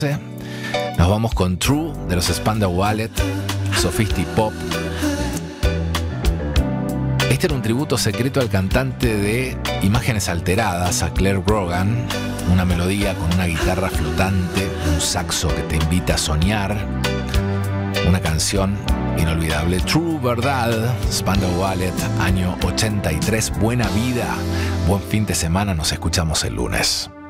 Nos vamos con True de los Spandau Ballet, Sophisti-Pop. Este era un tributo secreto al cantante de Imágenes Alteradas, a Claire Brogan. Una melodía con una guitarra flotante, un saxo que te invita a soñar. Una canción inolvidable. True Verdad, Spandau Ballet, año 83. Buena vida, buen fin de semana. Nos escuchamos el lunes.